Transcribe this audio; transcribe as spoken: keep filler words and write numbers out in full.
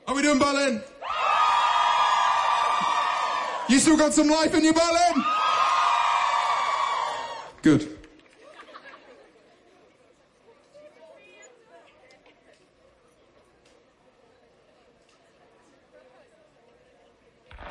Are we doing Berlin? You still got some life in you, Berlin? Good.